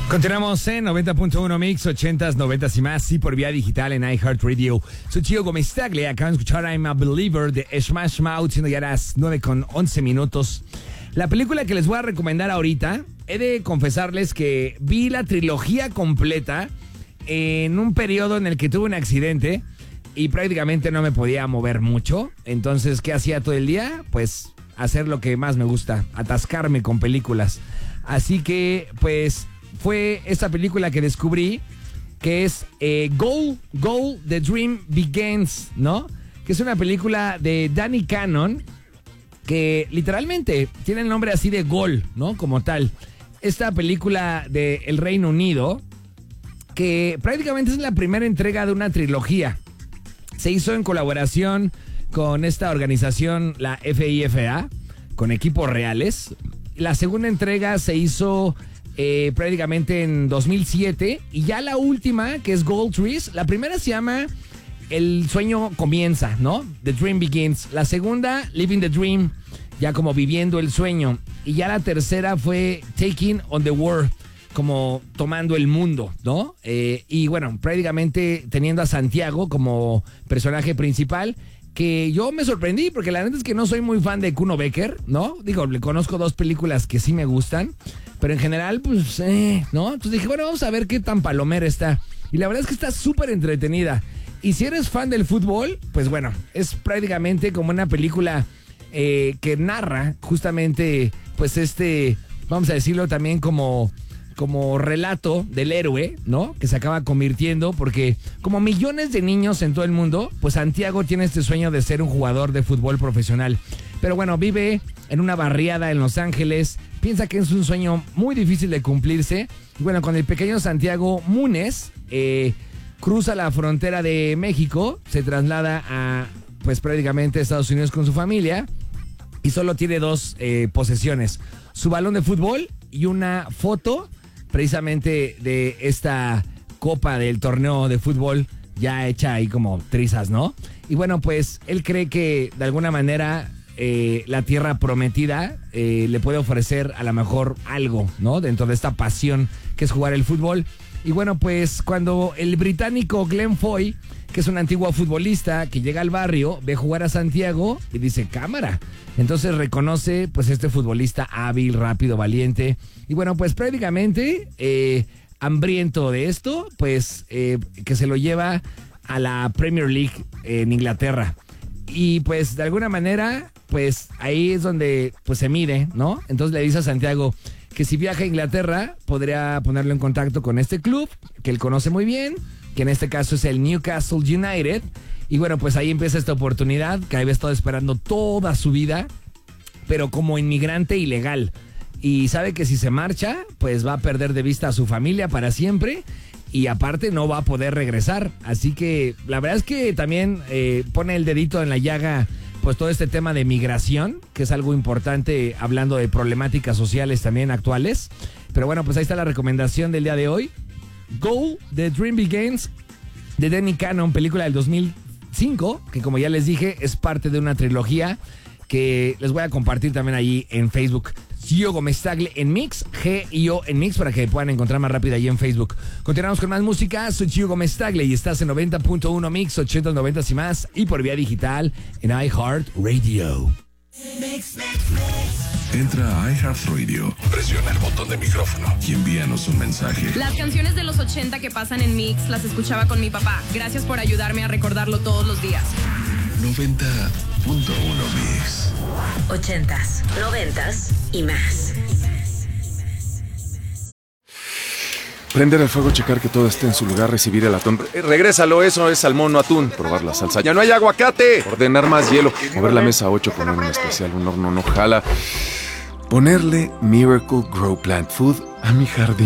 Continuamos en 90.1 Mix, 80s, 90s y más, y por vía digital en iHeartRadio. Soy Chio Gómez Tagle, acaban de escuchar I'm a Believer de Smash Mouth, siendo ya las 9:11. La película que les voy a recomendar ahorita, he de confesarles que vi la trilogía completa en un periodo en el que tuve un accidente y prácticamente no me podía mover mucho. Entonces, ¿qué hacía todo el día? Pues hacer lo que más me gusta, atascarme con películas. Así que, pues, fue esta película que descubrí, que es Goal, The Dream Begins, ¿no? Que es una película de Danny Cannon, que literalmente tiene el nombre así de Goal, ¿no? Como tal. Esta película del Reino Unido, que prácticamente es la primera entrega de una trilogía. Se hizo en colaboración con esta organización, la FIFA, con equipos reales. La segunda entrega se hizo prácticamente en 2007. Y ya la última, que es Goal Trees, la primera se llama El sueño comienza, ¿no? The Dream Begins. La segunda, Living the Dream, ya como viviendo el sueño. Y ya la tercera fue Taking on the World, como tomando el mundo, ¿no? Y bueno, prácticamente teniendo a Santiago como personaje principal, que yo me sorprendí, porque la neta es que no soy muy fan de Kuno Becker, ¿no? Digo, le conozco dos películas que sí me gustan, pero en general, pues, ¿no? Entonces dije, bueno, vamos a ver qué tan palomera está. Y la verdad es que está súper entretenida. Y si eres fan del fútbol, pues bueno, es prácticamente como una película que narra justamente, pues vamos a decirlo también como relato del héroe, ¿no? Que se acaba convirtiendo, porque como millones de niños en todo el mundo, pues Santiago tiene este sueño de ser un jugador de fútbol profesional. Pero bueno, vive en una barriada en Los Ángeles, piensa que es un sueño muy difícil de cumplirse. Y bueno, con el pequeño Santiago Múnez, cruza la frontera de México, se traslada a, pues prácticamente a Estados Unidos con su familia, y solo tiene dos posesiones: su balón de fútbol y una foto precisamente de esta copa del torneo de fútbol ya hecha ahí como trizas, ¿no? Y bueno, pues él cree que de alguna manera la tierra prometida le puede ofrecer a lo mejor algo, ¿no? Dentro de esta pasión que es jugar el fútbol. Y bueno, pues cuando el británico Glenn Foy, que es un antiguo futbolista que llega al barrio, ve jugar a Santiago y dice, cámara. Entonces reconoce pues este futbolista hábil, rápido, valiente. Y bueno, pues prácticamente hambriento de esto, pues que se lo lleva a la Premier League en Inglaterra. Y pues de alguna manera, pues ahí es donde pues se mide, ¿no? Entonces le dice a Santiago que si viaja a Inglaterra podría ponerlo en contacto con este club que él conoce muy bien, que en este caso es el Newcastle United. Y bueno, pues ahí empieza esta oportunidad que había estado esperando toda su vida, pero como inmigrante ilegal. Y sabe que si se marcha, pues va a perder de vista a su familia para siempre, y aparte no va a poder regresar. Así que la verdad es que también pone el dedito en la llaga, pues todo este tema de migración, que es algo importante hablando de problemáticas sociales también actuales. Pero bueno, pues ahí está la recomendación del día de hoy. Go, The Dream Begins, de Danny Cannon, película del 2005, que como ya les dije, es parte de una trilogía que les voy a compartir también allí en Facebook. Chio Gómez Tagle en Mix, G-I-O en Mix, para que puedan encontrar más rápido allí en Facebook. Continuamos con más música. Soy Chio Gómez Tagle y estás en 90.1 Mix, 80, 90 y más, y por vía digital en iHeartRadio. Entra a iHeartRadio, presiona el botón de micrófono y envíanos un mensaje. Las canciones de los 80 que pasan en Mix las escuchaba con mi papá. Gracias por ayudarme a recordarlo todos los días. 90.1 Mix. 80s, 90s y más. Prender el fuego, checar que todo esté en su lugar, recibir el atún. Regrésalo, eso es salmón, no atún. Probar la salsa. ¡Ya no hay aguacate! Ordenar más hielo. Mover la mesa 8 con un especial. Un horno no jala. Ponerle Miracle Grow Plant Food a mi jardín.